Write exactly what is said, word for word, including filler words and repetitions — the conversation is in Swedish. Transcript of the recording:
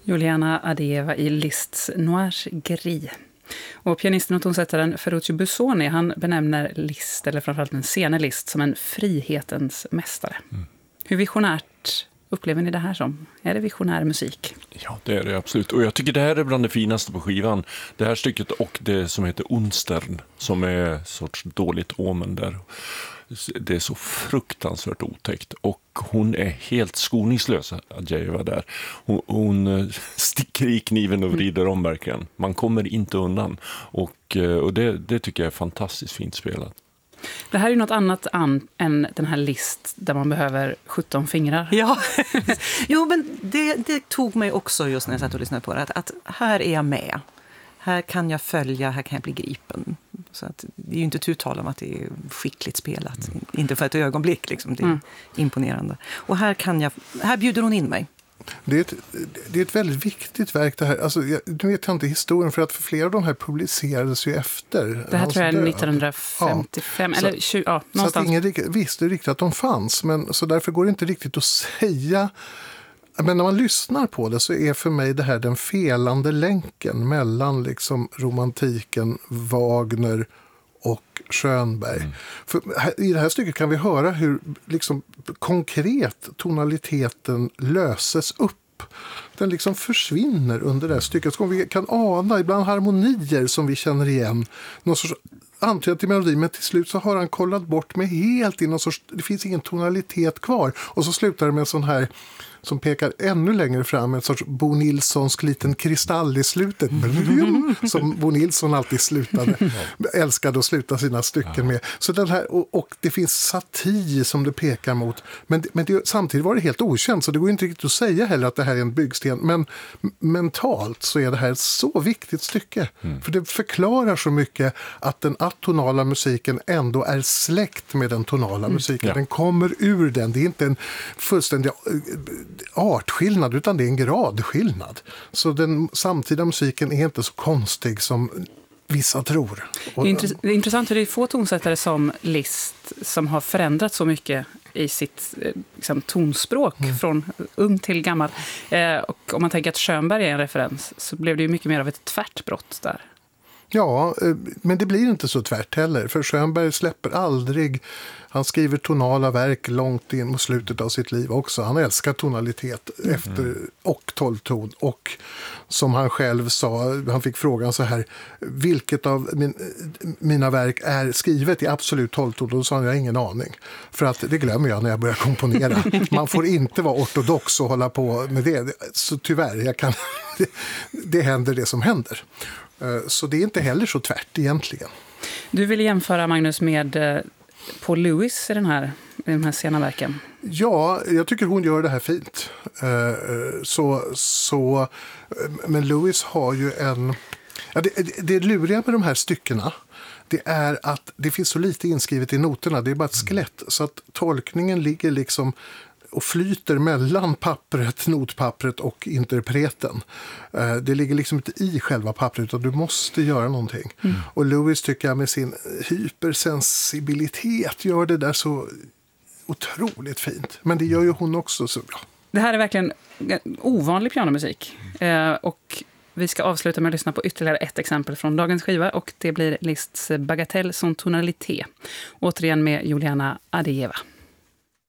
Juliana Adeva i Liszt's Noirs Gris. Och pianisten och tonsättaren Ferruccio Busoni, han benämner Liszt, eller framförallt den sena Liszt, som en frihetens mästare. Mm. Hur visionärt upplever ni det här som? Är det visionär musik? Ja, det är det absolut. Och jag tycker det här är bland det finaste på skivan. Det här stycket och det som heter Unstern, som är ett sorts dåligt omen där. Det är så fruktansvärt otäckt. Och hon är helt skoningslös, Adjeva där. Hon, hon sticker i kniven och vrider om verkligen. Man kommer inte undan. Och, och det, det tycker jag är fantastiskt fint spelat. Det här är ju något annat an, än den här Liszt där man behöver sjutton fingrar. Ja, jo, men det, det tog mig också just när jag satt och lyssnade på det. Att, att här är jag med. Här kan jag följa, här kan jag bli gripen. Så att det är ju inte ett uttal om att det är skickligt spelat. Mm. Inte för ett ögonblick, liksom. Det är mm. imponerande. Och här, kan jag, här bjuder hon in mig. Det är, ett, det är ett väldigt viktigt verk det här. Alltså, jag, nu vet jag inte historien, för att för flera av de här publicerades ju efter. Det här tror jag är nittonhundrafemtiofem. Ja. Eller tjugo, ja, någonstans. Så att ingen visste riktigt att de fanns. Men, så därför går det inte riktigt att säga. Men när man lyssnar på det så är för mig det här den felande länken mellan liksom romantiken, Wagner och Schönberg. Mm. För i det här stycket kan vi höra hur liksom konkret tonaliteten löses upp. Den liksom försvinner under det här stycket. Så vi kan ana ibland harmonier som vi känner igen. Någon sorts antydan till melodi, men till slut så har han kollat bort med helt i någon sorts, det finns ingen tonalitet kvar. Och så slutar det med en sån här som pekar ännu längre fram, en sorts Bo Nilssonsk liten kristall i slutet. Som Bo Nilsson alltid slutade, älskade att sluta sina stycken med. Så den här, och, och det finns satir som det pekar mot. Men, men det, samtidigt var det helt okänt, så det går inte riktigt att säga heller att det här är en byggsten. Men mentalt så är det här ett så viktigt stycke. Mm. För det förklarar så mycket att den atonala musiken ändå är släkt med den tonala mm. musiken. Ja. Den kommer ur den. Det är inte en fullständig artskillnad, utan det är en gradskillnad. Så den samtida musiken är inte så konstig som vissa tror. Det är, intress- det är intressant hur det är få tonsättare som Liszt som har förändrat så mycket i sitt liksom, tonspråk mm. från ung till gammal. Eh, och om man tänker att Schönberg är en referens så blev det ju mycket mer av ett tvärtbrott där. Ja, men det blir inte så tvärt heller. För Schönberg släpper aldrig. Han skriver tonala verk långt in mot slutet av sitt liv också. Han älskar tonalitet mm. efter och tolvton. Och som han själv sa, han fick frågan så här: vilket av min, mina verk är skrivet i absolut tolvton? Då sa han, jag har ingen aning. För att det glömmer jag när jag börjar komponera. Man får inte vara ortodox och hålla på med det. Så tyvärr, jag kan, det, det händer det som händer. Så det är inte heller så tvärt egentligen. Du vill jämföra, Magnus, med Paul Lewis i den här, i de här sena verken? Ja, jag tycker hon gör det här fint. Så, så, men Lewis har ju en... Ja, det, det luriga med de här styckena, det är att det finns så lite inskrivet i noterna. Det är bara ett skelett. Så att tolkningen ligger liksom och flyter mellan pappret, notpappret och interpreten. Det ligger liksom inte i själva pappret, utan du måste göra någonting. Mm. Och Lewis tycker jag med sin hypersensibilitet gör det där så otroligt fint. Men det gör ju hon också så bra. Det här är verkligen ovanlig pianomusik. Och vi ska avsluta med att lyssna på ytterligare ett exempel från dagens skiva, och det blir Liszt's Bagatelle sans tonalité. Återigen med Juliana Adjeva.